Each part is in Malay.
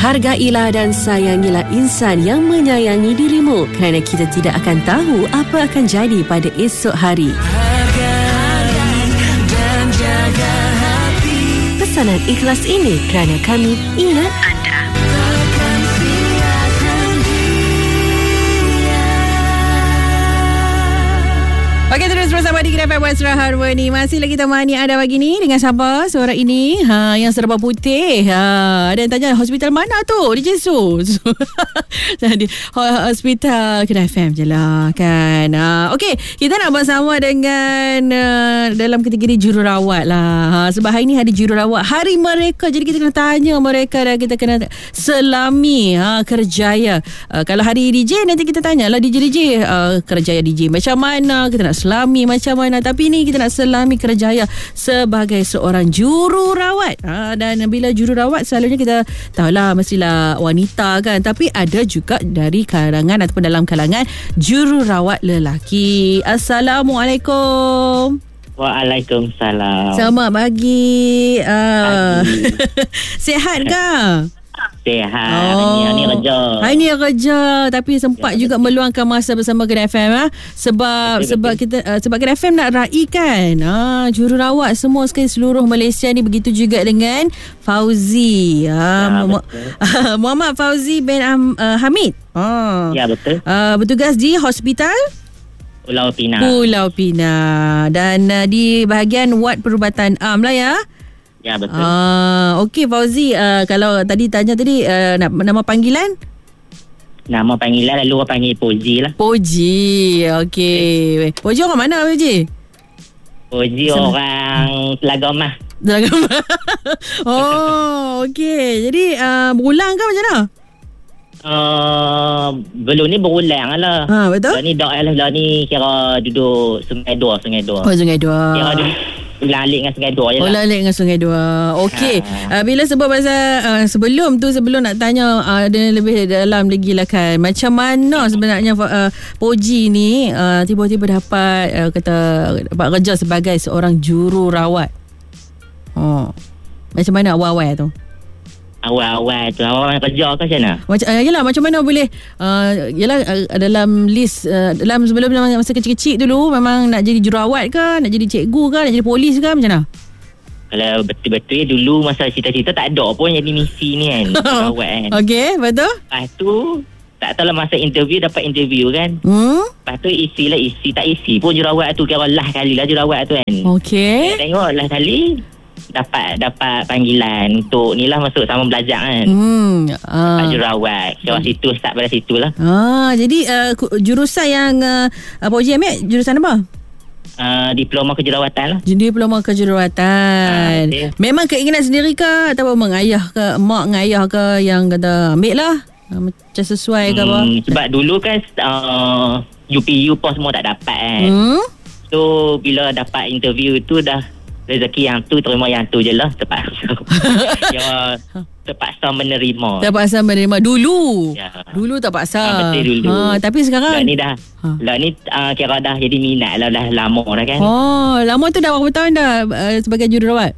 Hargailah dan sayangilah insan yang menyayangi dirimu, kerana kita tidak akan tahu apa akan jadi pada esok hari. Hargai dan jaga hati. Pesanan ikhlas ini kerana kami ingat anda. Okey, terus bersama di KFM Wasra Harmony. Masih lagi temani anda pagi ni dengan siapa suara ini? Yang serba putih. Dan tanya hospital mana tu? Di Jesus. Jadi hospital KFM je lah kan. Okey, kita nak bersama dengan dalam kategori jururawat lah. Sebab hari ni hari jururawat, hari mereka. Jadi kita kena tanya mereka dan kita kena selami kerjaya. Kalau hari DJ nanti kita tanyalah DJ kerjaya DJ macam mana, kita nak selami macam mana. Tapi ni kita nak selami kerjaya sebagai seorang jururawat. Dan bila jururawat selalunya kita tahulah mestilah wanita kan. Tapi ada juga dari kalangan ataupun dalam kalangan jururawat lelaki. Assalamualaikum. Waalaikumsalam. Selamat pagi. Sihat ke? Sihat. Hari ni kerja. Hari ni kerja. Tapi sempat juga meluangkan masa bersama Kena FM sebab kita sebab Kena FM nak raikan jururawat semua sekali seluruh Malaysia ni. Begitu juga dengan Fauzi. Muhammad Fauzi bin Hamid. Ya, betul. Bertugas di Hospital Pulau Pinang. Dan di bahagian wad perubatan am lah ya. Ya, betul. Okey Fauzi, kalau tadi tanya nama panggilan? Nama panggilan lalu orang panggil Poji lah. Poji. Okey. Poji orang mana Poji? Poji orang Selagomah. Oh, okey. Jadi berulang ke macam mana? Belum ni berulang lah. Betul? Lah ni kira duduk Sungai Dua. Oh, Sungai Dua. Kira duduk Lalik dengan Sungai Dua je lah. Lalik dengan Sungai Dua. Okey. Bila sebut pasal sebelum nak tanya ada lebih dalam lagi lah kan. Macam mana sebenarnya Poji ni tiba-tiba dapat kerja sebagai seorang jururawat. Macam mana awal-awal tu? Awal kerja ke macam mana? Macam mana boleh dalam list dalam sebelum masa kecil-kecil dulu memang nak jadi jururawat ke, nak jadi cikgu ke, nak jadi polis ke, macam mana? Kalau betul-betul dulu masa cita-cita tak ada pun jadi misi ni kan. Jururawat kan. Okey, betul. Lepas tu tak tahu lah masa dapat interview kan. Lepas tu isi tak isi pun jururawat tu, kira lah kali lah jururawat tu kan. Okey. Tengok lah kali dapat panggilan untuk ni lah masuk sama belajar kan. Dapat jururawat. Kira situ start pada situ lah. Jadi jurusan yang Poji ambil jurusan apa? Diploma kejururawatan lah. Diploma kejururawatan. Memang keinginan sendiri ke atau mak ngayah ke yang kata ambil lah macam sesuai ke apa? Sebab dulu kan UPU pun semua tak dapat kan. So bila dapat interview tu dah rezeki yang tu, terima yang tu je lah. Terpaksa menerima. Dulu terpaksa. Betul dulu. Tapi sekarang Lah ni kira dah jadi minat lah. Dah lama dah kan. Lama tu dah berapa tahun dah sebagai jururawat?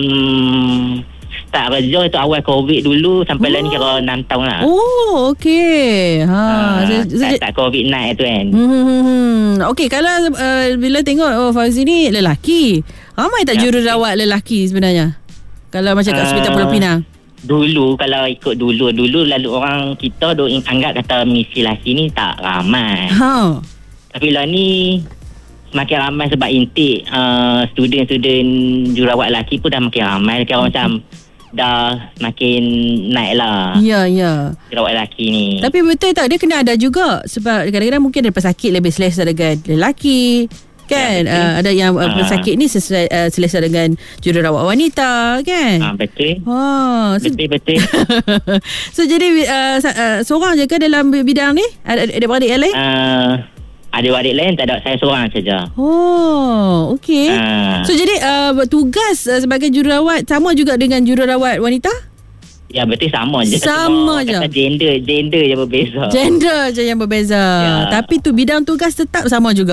Start kerja tu awal COVID dulu sampai lah ni kira 6 tahun lah. Okey. Start COVID naik tu kan. Okey, kalau bila tengok Fauzi ni lelaki, ramai tak jururawat lelaki sebenarnya? Kalau macam kat Hospital Pulau Pinang. Dulu kalau ikut dulu lalu orang kita anggap kata misi lelaki ni tak ramai. Tapi lah ni semakin ramai sebab intik student jururawat lelaki pun dah makin ramai. Kira macam dah makin naik lah. Ya. Jururawat lelaki ni. Tapi betul tak, dia kena ada juga. Sebab kadang-kadang mungkin ada pesakit lebih selesa dengan lelaki kan. Ada yang pesakit ni selesa dengan jururawat wanita kan. Betul. Betul. So jadi seorang je ke dalam bidang ni? Ada adik yang lain? Adik-adik lain tak ada, saya seorang saja. Okey. So jadi tugas sebagai jururawat sama juga dengan jururawat wanita? Ya, betul sama je. Sama je. Gender je berbeza. Gender je yang berbeza. Tapi tu bidang tugas tetap sama juga.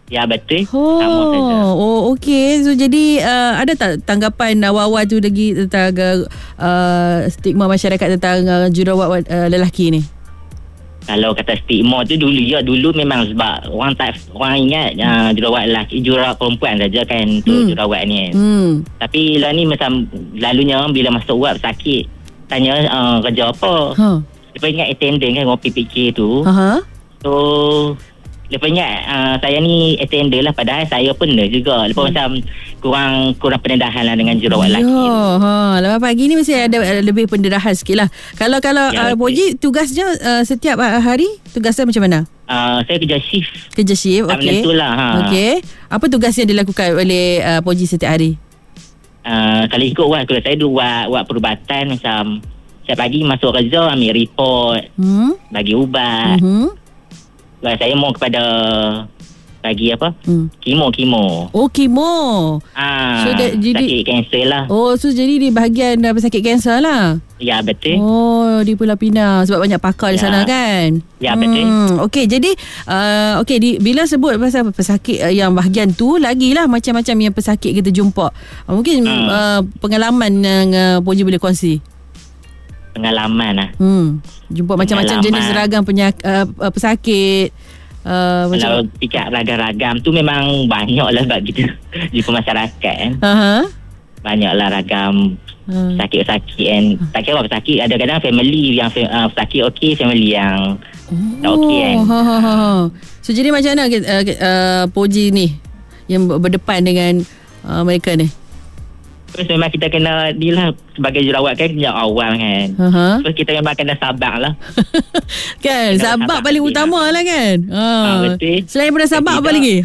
Ya, betul. Sama saja. Oh, okey. So jadi ada tak tanggapan awal-awal tu lagi tentang stigma masyarakat tentang jurawat lelaki ni? Kalau kata stigma tu dulu memang sebab orang ingat jurawat lelaki, jurawat perempuan saja kan tu jurawat ni. Tapi lah ni macam lalunya bila masuk ward sakit tanya kerja apa. Lepas ingat attendant kan orang PPK tu. So lepas ingat saya ni attender lah, padahal saya pun nurse juga. Lepas macam kurang pendedahan lah dengan jurawat lelaki. Lepas pagi ni mesti ada lebih pendedahan sikit lah. Kalau Poji tugasnya setiap hari tugasnya macam mana? Saya kerja shift. Okey. Menentulah. Okey. Apa tugas yang dilakukan oleh Poji setiap hari? Kalau ikut ward, kalau saya dulu ward perubatan, macam setiap pagi masuk kerja ambil report, bagi ubat. Saya mau kepada bagi apa? Kemo. Oh, kemo. So sakit kanser lah. Oh, so jadi di bahagian pesakit kanser lah. Ya, betul. Oh, di Pulau Pinang sebab banyak pakar di sana kan? Ya, betul. Okey, jadi bila sebut pasal pesakit yang bahagian tu, lagilah macam-macam yang pesakit kita jumpa. Mungkin pengalaman yang Poji boleh kongsi. Pengalaman lah. Jumpa macam-macam jenis ragam pesakit. Kalau fikir ragam-ragam tu memang banyak lah sebab kita jumpa masyarakat kan. Banyaklah ragam sakit-sakit kan. Tak kira apa sakit, kadang-kadang family yang sakit okey, family yang tak okey kan. So jadi macam mana Poji ni yang berdepan dengan mereka ni? Terus memang kita kena ni lah, sebagai jurawat kan sejak awal kan. Terus kita memang kena sabar lah. Kan, sabar paling utama lah kan. Betul. Selain daripada sabar apa lagi?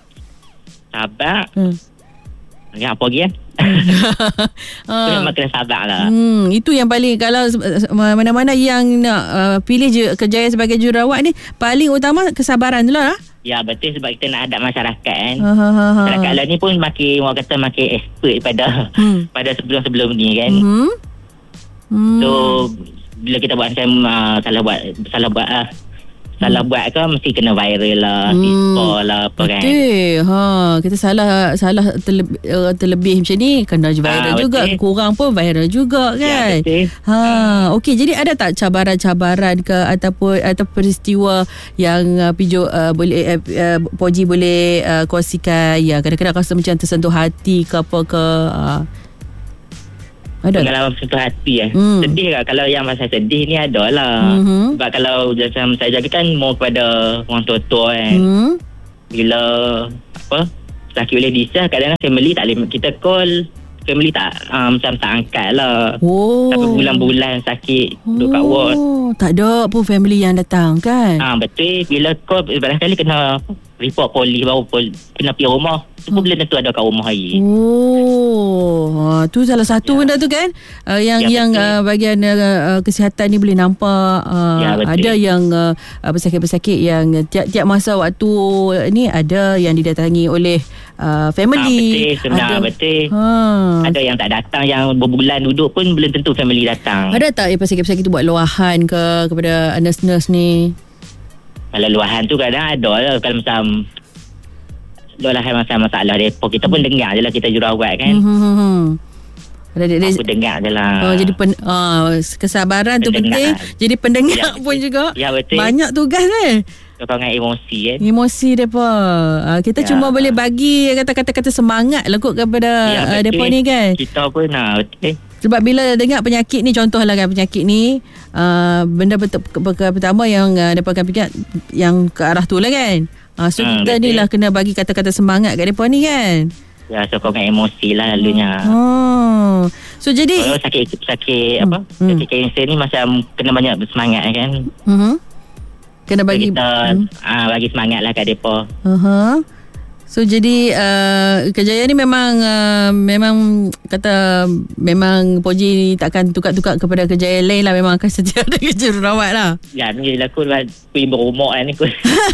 Sabar. Apa lagi kan? Memang kena sabar lah. Itu yang paling, kalau mana-mana yang nak pilih kerjaya sebagai jurawat ni, paling utama kesabaran tu lah. Ya, betul, sebab kita nak hadap masyarakat kan. Masyarakat lah ni pun makin expert pada sebelum-sebelum ni kan. So bila kita buat macam salah buat kan mesti kena viral lah, TikTok lah apa kan. Betul. Kita salah terlebih macam ni kena viral juga. Betul. Kurang pun viral juga kan. Ya, okey, jadi ada tak cabaran-cabaran ke ataupun peristiwa yang boleh Poji boleh kongsikan yang kadang-kadang rasa macam tersentuh hati ke apa ke? Ada pengalaman sentuh hati sedih lah. Kalau yang masa sedih ni ada lah. Sebab kalau macam saya jaga kan mau kepada orang tua kan. Bila sakit oleh disah, kadang-kadang family tak boleh kita call, family tak macam tak angkat lah. Sampai bulan-bulan sakit duduk kat ward, tak ada pun family yang datang kan. Betul. Bila call barangkali kena report polis, baru kena pergi rumah. Tu pun belum tentu ada kat rumah hari. Tu salah satu benda tu kan, yang bahagian kesihatan ni boleh nampak. Ada yang pesakit-pesakit yang tiap masa waktu ni ada yang didatangi oleh family. Betul. Ada yang tak datang, yang berbulan duduk pun belum tentu family datang. Ada tak pesakit-pesakit tu buat luahan kepada nurse-nurse ni? Kalau luahan tu kadang ada lah. Kalau macam luahan masalah depo, kita pun dengar je lah, kita jurawat kan. Aku dengar je lah. Jadi kesabaran tu penting. Jadi pendengar pun juga. Ya, betul. Banyak tugas Sokongan emosi kan. Emosi depa. Kita cuma boleh bagi kata-kata semangat lah kot kepada depa ni kan. Kita pun betul. Sebab bila dengar penyakit ni, contohlah kan penyakit ni, benda pertama yang mereka akan fikir yang ke arah tu lah kan. So kita ni lah kena bagi kata-kata semangat kat mereka ni kan. Ya, sokongan emosi lah lalunya. So jadi kalau sakit sakit kanser ni macam kena banyak bersemangat kan. Kena bagi kita bagi semangat lah kat mereka. So jadi kejayaan ni memang kata memang Poji takkan tukar-tukar kepada kejayaan lain lah. Memang akan setia dengan jururawat lah. Ya, ni aku pergi berumur kan ni.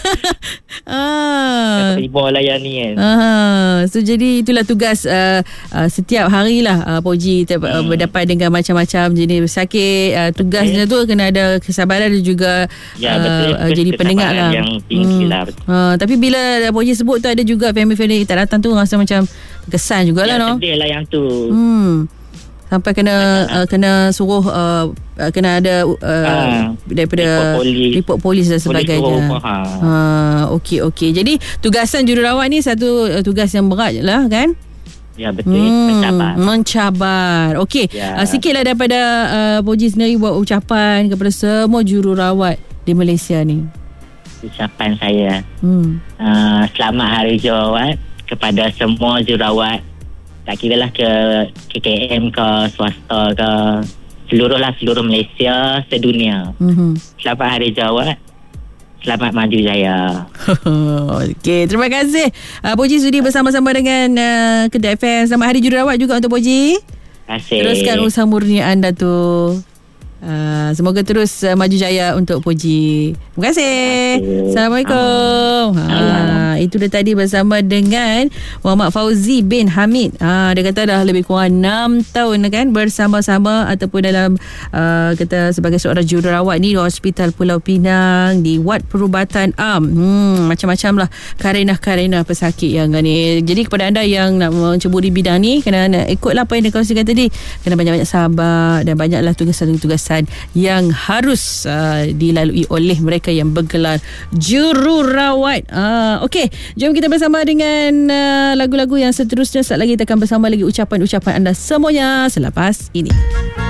Terima layan ni kan. So jadi itulah tugas setiap hari lah Poji berdapat dengan macam-macam jenis pesakit. Tugasnya tu kena ada kesabaran dan juga jadi pendengar lah. Yang tinggi lah. Tapi bila Poji sebut tu ada juga family tak datang tu rasa macam kesan jugalah no. Sedih lah yang tu. Sampai kena suruh kena ada daripada report polis dan sebagainya. Okey. Jadi tugasan jururawat ni satu tugas yang berat lah kan? Ya, betul. Mencabar. Okey. Sikitlah daripada Poji sendiri buat ucapan kepada semua jururawat di Malaysia ni. Ucapan saya selamat Hari Jururawat kepada semua jururawat, tak kira lah ke KKM ke swasta ke seluruh Malaysia, sedunia. Selamat Hari Jururawat, selamat maju jaya. Okey, terima kasih Poji sudi bersama-sama dengan Kedah FM. Selamat Hari Jururawat juga untuk Poji. Terima kasih. Teruskan usaha murni anda tu. Semoga terus maju jaya untuk Poji. Terima kasih. Assalamualaikum. Itu dah tadi bersama dengan Muhammad Fauzi bin Hamid. Dia kata dah lebih kurang 6 tahun kan bersama-sama ataupun dalam kata sebagai seorang jururawat ni di Hospital Pulau Pinang di Wad Perubatan Am. Macam-macam lah karenah-karenah pesakit yang ni. Jadi kepada anda yang nak menceburi bidang ni, kena ikutlah apa yang dia kongsikan tadi. Kena banyak-banyak sabar dan banyaklah tugasan-tugasan yang harus dilalui oleh mereka yang bergelar jururawat. Okey, jom kita bersama dengan lagu-lagu yang seterusnya. Sekejap lagi kita akan bersama lagi ucapan-ucapan anda semuanya selepas ini.